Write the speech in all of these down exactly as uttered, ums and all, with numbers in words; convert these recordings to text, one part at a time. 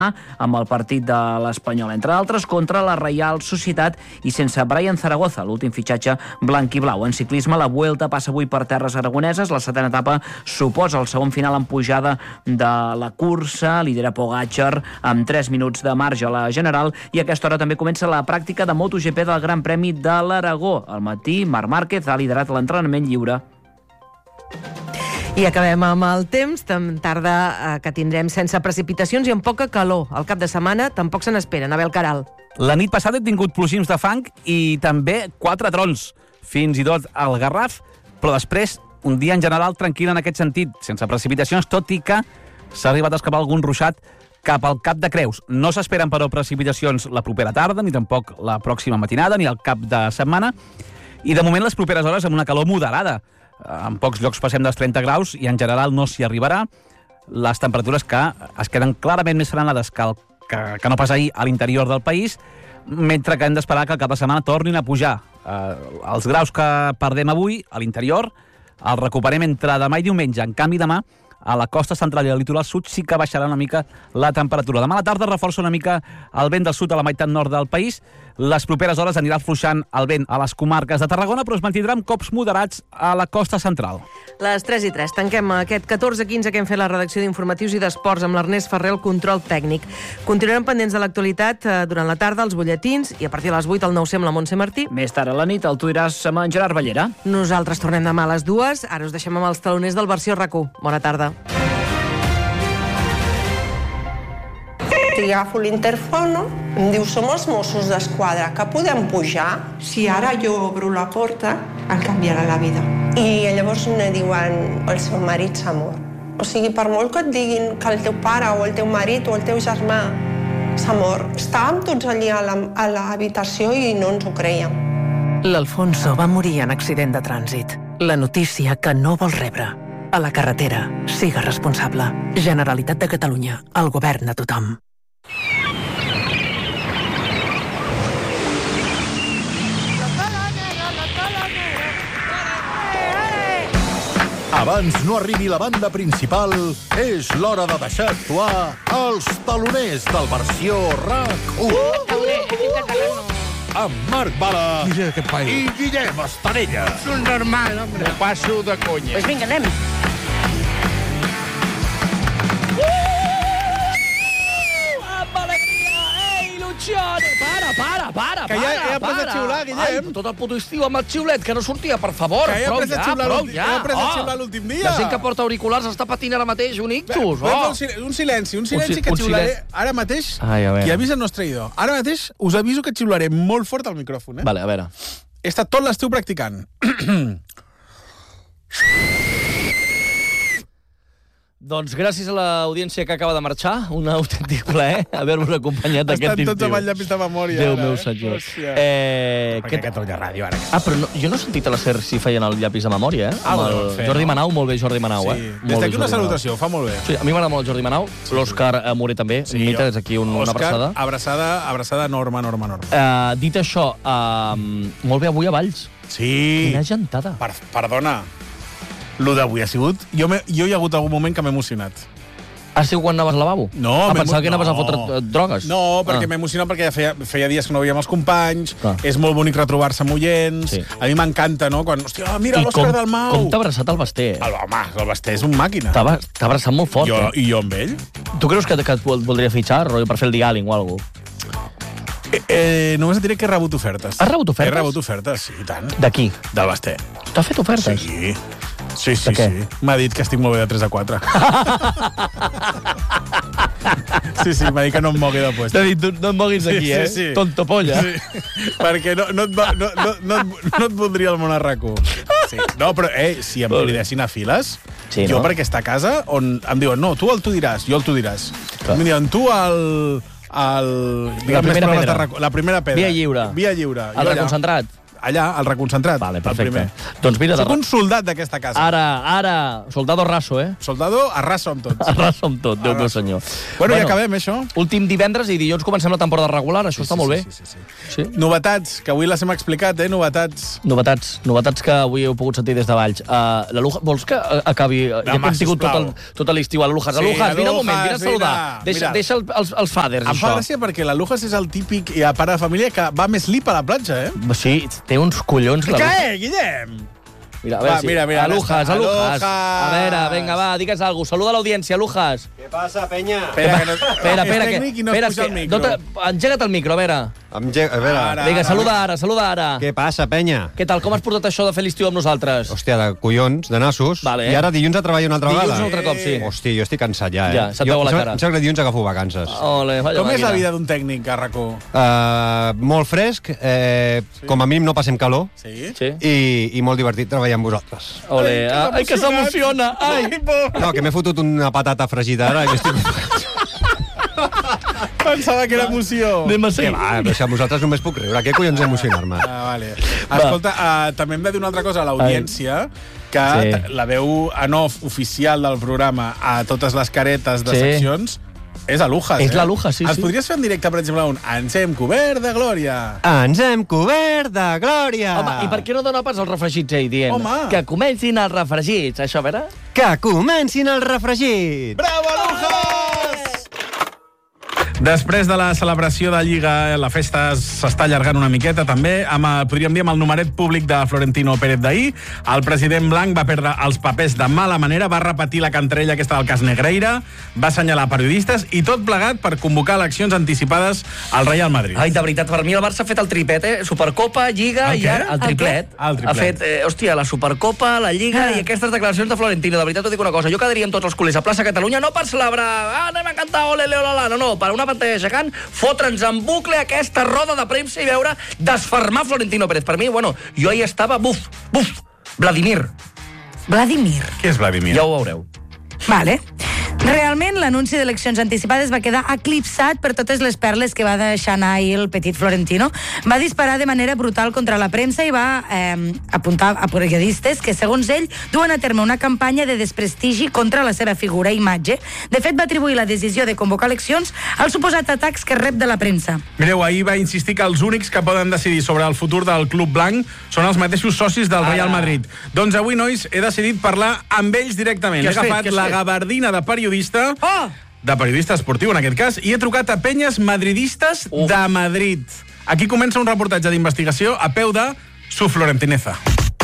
amb el partit de l'Espanyol, entre altres, contra la Reial Societat i sense Brian Zaragoza, l'últim fitxatge blanc i blau. En ciclisme, la Vuelta passa avui per terres aragoneses. La setena etapa suposa el segon final en pujada de la cursa. Lidera Pogačar amb tres minuts de marge a la general, i a aquesta hora també comença la pràctica de MotoGP del Gran Premi de l'Aragó. Al matí, Marc Márquez ha liderat l'entrenament lliure. I acabem amb el temps, tarda eh, que tindrem sense precipitacions i amb poca calor. El cap de setmana tampoc se n'espera. Abel Caral. La nit passada he tingut plogims de fang i també quatre trons, fins i tot al Garraf, però després un dia en general tranquil en aquest sentit, sense precipitacions, tot i que s'ha arribat a escapar algun ruixat cap al Cap de Creus. No s'esperen, però, precipitacions la propera tarda, ni tampoc la pròxima matinada, ni el cap de setmana, i de moment les properes hores amb una calor moderada. En pocs llocs passem dels trenta graus i en general no s'hi arribarà. Les temperatures que es queden clarament més frenades que, el, que, que no pas ahir a l'interior del país, mentre que hem d'esperar que el cap de setmana tornin a pujar. Eh, els graus que perdem avui a l'interior els recuperem entre demà i diumenge. En canvi, demà a la costa central i al litoral sud sí que baixarà una mica la temperatura. Demà a la tarda reforça una mica el vent del sud a la meitat nord del país. Les properes hores anirà afluixant el vent a les comarques de Tarragona, però es mantindrà amb cops moderats a la costa central. Les tres i tres. Tanquem aquest catorze quinze que hem fet la redacció d'informatius i d'esports amb l'Ernest Ferrer, el control tècnic. Continuarem pendents de l'actualitat eh, durant la tarda, els butlletins, i a partir de les vuit el nou C amb la Montse Martí. Més tard a la nit el Tu diràs amb en Gerard Ballera. Nosaltres tornem demà a les dues. Ara us deixem amb els taloners del Versió R A C u. Bona tarda. I agafo l'interfono, em diu, som els Mossos d'Esquadra, que podem pujar? Si ara jo obro la porta, em canviarà la vida. I llavors me diuen, el seu marit s'ha mort. O sigui, per molt que et diguin que el teu pare o el teu marit o el teu germà s'ha mort, estàvem tots allí a l'habitació i no ens ho creiem. L'Alfonso va morir en accident de trànsit. La notícia que no vols rebre. A la carretera, siga responsable. Generalitat de Catalunya, el govern a tothom. Abans no arribi la banda principal, és l'hora de deixar actuar els taloners del Versió R A C u. Amb Marc Bala i Guillem Estanella. És un normal, home. Ho passo de conya. Pues vinga, anem. Para, para, para, que ja he après a xiular, Guillem. Ai, tot el puto estiu amb el xiulet, que no sortia, per favor. Que he prou après a ja, xiular prou l'últim- ja. he après a Oh, xiular l'últim dia. La gent que porta auriculars està patint ara mateix, un ictus. Fem Oh. un sil- un silenci, un silenci Un si- que un xiularé silenci. ara mateix. Ai, a veure. Qui avisa el nostre idò. Ara mateix us aviso que xiularé molt fort al micròfon, eh? Vale, a veure. He estat tot l'estiu practicant. Doncs gràcies a l'audiència que acaba de marxar, un autèntic plaer haver-vos acompanyat aquest Estan estiu. tots amb el llapis de memòria. Déu ara, meu eh? senyor. Hòstia. Eh, Perquè Catalunya Ràdio, ara. Ah, però no, jo no he sentit a la SER si feien el llapis de memòria, eh? Ah, Amb bueno, el fer, Jordi no? Manau, molt bé Jordi Manau, Sí. eh? Des Molt d'aquí bé, una Jordi Manau. salutació, fa molt bé. Sí, a mi m'agrada molt el Jordi Manau, l'Òscar Morer també, Sí, Mita, jo- des d'aquí un, una Òscar, abraçada. abraçada. Abraçada enorme, enorme, enorme. Uh, dit això, uh, molt bé avui a Valls. Sí. Quina gentada. Per, perdona. Lo d'avui ha sigut... Jo, me, jo hi ha hagut algun moment que m'he emocionat. Ha sigut quan anaves al lavabo? No, ah, m'he pensava emo- que anaves no. a fotre eh, drogues. No, perquè Ah. m'he emocionat perquè ja feia, feia dies que no veiem els companys, Clar. és molt bonic retrobar-se amb oients, Sí. a mi m'encanta, no? Quan, hòstia, mira I l'Òscar com, Dalmau! com t'ha abraçat el Basté, eh? El, home, el Basté és un màquina. T'ha t'ha abraçat molt fort, Jo, eh? I jo amb ell? Tu creus que, que et vol- voldria fitxar, rotllo, per fer el diàling o alguna cosa? Eh, eh, només et diré que he rebut ofertes. Has rebut ofertes? He rebut ofertes, sí, i tant. D'aquí? Del Basté. T'ha fet ofertes? Sí. Sí, sí, De què? sí. M'ha dit que estic molt bé de tres a quatre. Sí, sí, m'ha dit que no em mogui de puesto. T'ha dit, tu no et moguis d'aquí, eh? Tonto polla. Sí, perquè no, no, et, va- no, no, no, et- no et voldria el món a R A C u. Sí. No, però, eh, si em cridessin a files, Sí, jo no? per aquesta casa, on em diuen, no, tu el tu diràs, jo el tu diràs. Clar. Em diuen, tu el... el La primera pedra. La primera pedra. Via lliure. Via lliure. El Jo allà. reconcentrat. allà, al reconcentrat. Vale, el perfecte. primer. Doncs mira... Soc un soldat d'aquesta casa. Ara, ara, soldado raso, eh? Soldado, arraso amb tots. Arraso amb tot, Déu meu senyor. Bueno, ja acabem, això. Últim divendres i dilluns comencem la temporada regular, això Sí, està sí, molt bé. sí, sí, sí, sí. Novetats, que avui les hem explicat, eh? Novetats. Novetats, novetats que avui heu pogut sentir des de Valls. Uh, la Luja, vols que uh, acabi... Uh, ja que hem tingut tot el, tot l'estiu a la Lujas. Sí, a Lujas, vine un Alujas, moment, vine a saludar. vine. Deixa, Mira. deixa el, els, els faders, Em fa això. gràcia perquè la Lujas és el típic ja, pare de família que va més lip a la platja, eh? Sí, té uns collons. La Lujas. Què, Guillem? Mira, a veure Va, si... mira, mira, Alujas, ara està. Alujas. Alujas. A veure, vinga, va, digues alguna cosa. Saluda l'audiència, Alujas. Què passa, penya? Espera, que no... Espera, espera, és que... tècnic i no espera, es puja el que- micro. no te- Engega't el micro, a veure. Em ge... A veure... Ara. Vinga, saluda ara, saluda ara. Què passa, penya? Què tal, com has portat això de fer l'estiu amb nosaltres? Hòstia, de collons, de nassos. Vale, eh? I ara dilluns a treballar una altra Dilluns vegada. un altre cop, sí. Hòstia, jo estic cansat ja, eh? Ja, se't Jo- veu a la em sembla- cara. Em sembla que dilluns agafo vacances. Ole, vaya Com és la màquina. vida d'un tècnic a RAC u? Uh, molt fresc, eh, sí. Com a mínim no passem calor, Sí? Sí? i, i molt divertit treballar amb vosaltres. Ole, Ai, que ah, ai, que s'emociona. Ai, Ai, por. No, que m'he fotut una patata fregida ara i estic... Pensava que era emoció. anem a Què seguir. va, però si amb vosaltres només puc riure. Què collons emocionar-me? Ah, vale. Escolta, uh, també hem de dir una altra cosa a l'audiència, que Sí. sí. la veu en off oficial del programa a totes les caretes de Sí. seccions és a Lujas, És eh? la Lujas, sí, Ens sí. podries fer en directe, per exemple, un Ens hem cobert de glòria. Ens hem cobert de glòria! Home, i per què no dona pas els refregits ell dient? Home. Que comencin els refregits, això, a veure? Que comencin els refregits! Bravo, Lujas! Després de la celebració de Lliga, la festa s'està allargant una miqueta, també, amb, el- podríem dir, amb el numeret públic de Florentino Pérez d'ahir. El president Blanc va perdre els papers de mala manera, va repetir la cantarella aquesta del cas Negreira, va assenyalar periodistes i tot plegat per convocar eleccions anticipades al Real Madrid. Ai, de veritat, per mi el Barça ha fet el tripet, eh? Supercopa, Lliga El i què? ara el triplet. Ah, el triplet. Ha fet, eh, hòstia, la Supercopa, la Lliga Ah. i aquestes declaracions de Florentino. De veritat, t'ho dic una cosa, jo quedaria amb tots els culers a plaça Catalunya, no per celebrar, ah, anem a cantar ole, ole, ole, no, no, per una pantalla gegant, fotre'ns en bucle aquesta roda de premsa i veure desfermar Florentino Pérez. Per mi, bueno, jo hi estava, buf, buf, Vladimir. Vladimir. Qui és Vladimir? Ja ho veureu. Vale. Realment, l'anunci d'eleccions anticipades va quedar eclipsat per totes les perles que va deixar anar ahir el petit Florentino. Va disparar de manera brutal contra la premsa i va eh, apuntar a periodistes que, segons ell, duen a terme una campanya de desprestigi contra la seva figura i imatge. De fet, va atribuir la decisió de convocar eleccions als suposats atacs que rep de la premsa. Mireu, ahir va insistir que els únics que poden decidir sobre el futur del Club Blanc són els mateixos socis del Real Madrid. Doncs avui, nois, he decidit parlar amb ells directament. Què He has fet? agafat Què has la fet? gabardina de periodista, Oh! de periodista esportiu en aquest cas, i he trucat a penyes madridistes Uf. de Madrid. Aquí comença un reportatge d'investigació a peu de su florentineza.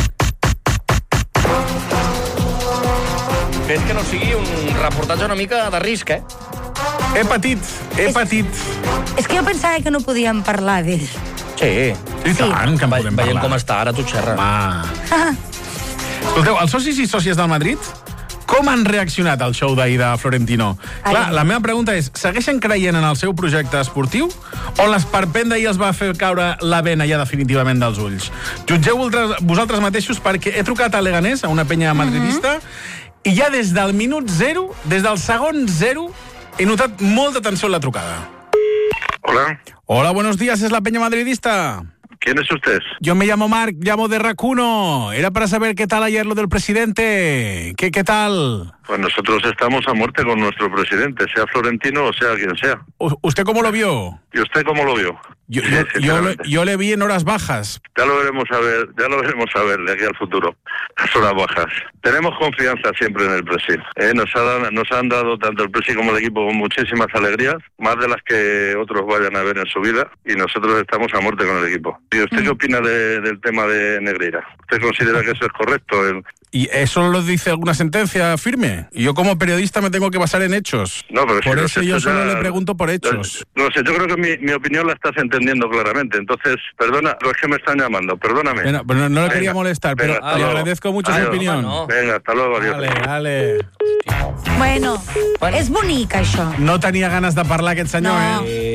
Ves que no sigui un reportatge una mica de risc, eh? He patit, he És- patit. És que jo pensava que no podíem parlar d'ell. Sí. I tant, que en Ve- podem Veiem parlar. com està, ara tu xerra. Ah. Escolteu, els socis i sòcies del Madrid, com han reaccionat al show d'ahir de Florentino? Ai. Clar, la meva pregunta és, segueixen creient en el seu projecte esportiu o l'esperpent d'ahir els va fer caure la vena ja definitivament dels ulls? Jutgeu vosaltres, vosaltres mateixos, perquè he trucat a Leganés, a una penya madridista, i ja des del minut zero, des del segon zero, he notat molta tensió en la trucada. Hola, Hola, buenos días, ¿es la peña madridista? ¿quién es usted? Yo me llamo Marc, llamo de RAC uno. Era para saber qué tal ayer lo del presidente. ¿Qué, qué tal? Pues nosotros estamos a muerte con nuestro presidente, sea Florentino o sea quien sea. U- ¿Usted cómo lo vio? ¿Y usted cómo lo vio? Yo, Sí, yo- yo le, sinceramente. yo le vi en horas bajas. Ya lo veremos a ver, ya lo veremos a ver de aquí al futuro. Las horas bajas. Tenemos confianza siempre en el Presi. ¿eh? Nos, ha dado- nos han dado tanto el Presi como el equipo muchísimas alegrías, más de las que otros vayan a ver en su vida, y nosotros estamos a muerte con el equipo. ¿Y usted qué opina de- del tema de Negreira? ¿Usted considera que eso es correcto? El- ¿Y eso lo dice alguna sentencia firme? Y yo como periodista me tengo que basar en hechos. No, pero si por los eso yo hechos solo ya- le pregunto por hechos. No sé, yo creo que mi, mi opinión la estás entendiendo claramente. Entonces, perdona, los que me están llamando, perdóname. Bueno, pero no, no le Venga, quería molestar, pero venga, hasta le luego. agradezco mucho su Adiós. opinión. No. Venga, hasta luego, adiós. Vale, vale. Bueno, Bueno. és bonic, això. No tenia ganes de parlar aquest senyor, No. eh?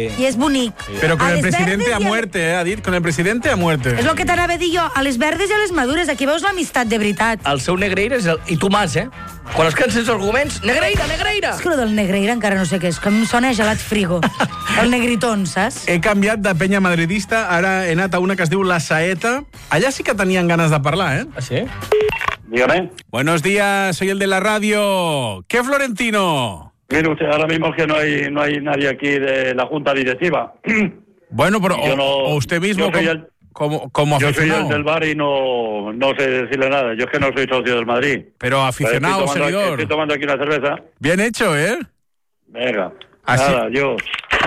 I és bonic. Sí. Però con a el les presidente verdes a i a- muerte, eh, ha dit, con el presidente a muerte. És el que t'anava a dir jo, a les verdes i a les madures. Aquí veus l'amistat de veritat. El seu Negreira és el... I Tomàs, eh? Quan es queden sense arguments, Negreira, Negreira! És que el del Negreira encara no sé què és, que em sona a gelat frigo. El negritón, saps? He canviat de penya madridista, ara he anat a una que es diu La Saeta. Allà sí que tenien ganes de parlar, eh? Ah, sí? Dígame. Buenos días, soy el de la radio. ¿Qué Florentino? Mire usted, ahora mismo es que no hay, no hay nadie aquí de la Junta Directiva. Bueno, pero Yo o, no- o usted mismo yo soy como, el- como, como Yo soy aficionado. el del bar y no, no sé decirle nada. Yo es que no soy socio del Madrid. Pero aficionado, Pero estoy tomando, seguidor. Estoy tomando aquí una cerveza. Bien hecho, ¿eh? Venga. Así- Nada, yo...